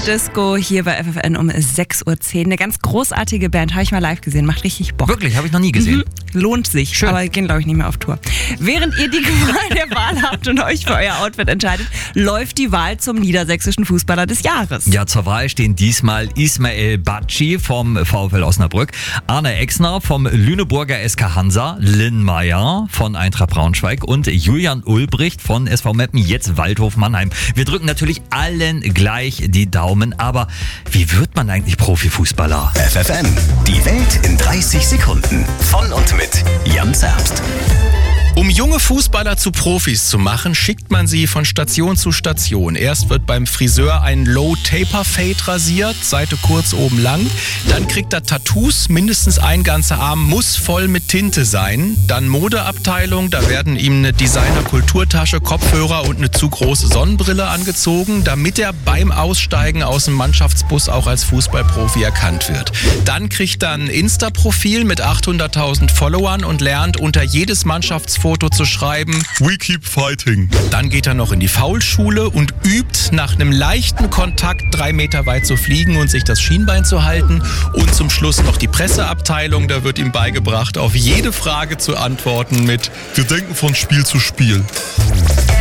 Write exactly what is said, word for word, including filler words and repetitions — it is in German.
Disco hier bei F F N um sechs Uhr zehn. Eine ganz großartige Band, habe ich mal live gesehen, macht richtig Bock. Wirklich, habe ich noch nie gesehen. Mhm. Lohnt sich, Schön. aber gehen glaube ich nicht mehr auf Tour. Während ihr die Qual der Wahl habt und euch für euer Outfit entscheidet, läuft die Wahl zum niedersächsischen Fußballer des Jahres. Ja, zur Wahl stehen diesmal Ismail Bacci vom VfL Osnabrück, Arne Exner vom Lüneburger S K Hansa, Lynn Meyer von Eintracht Braunschweig und Julian Ulbricht von S V Meppen, jetzt Waldhof Mannheim. Wir drücken natürlich allen gleich die Daumen, aber wie wird man eigentlich Profifußballer? F F N, die Welt in dreißig Sekunden. Von und mit Jan Zerbst. Um junge Fußballer zu Profis zu machen, schickt man sie von Station zu Station. Erst wird beim Friseur ein Low-Taper-Fade rasiert, Seite kurz, oben lang. Dann kriegt er Tattoos, mindestens ein ganzer Arm muss voll mit Tinte sein. Dann Modeabteilung, da werden ihm eine Designer-Kulturtasche, Kopfhörer und eine zu große Sonnenbrille angezogen, damit er beim Aussteigen aus dem Mannschaftsbus auch als Fußballprofi erkannt wird. Dann kriegt er ein Insta-Profil mit achthunderttausend Followern und lernt unter jedes Mannschaftsfoto zu schreiben, "We keep fighting". Dann geht er noch in die Faulschule und übt, nach einem leichten Kontakt drei Meter weit zu fliegen und sich das Schienbein zu halten. Und zum Schluss noch die Presseabteilung, da wird ihm beigebracht, auf jede Frage zu antworten mit "Wir denken von Spiel zu Spiel".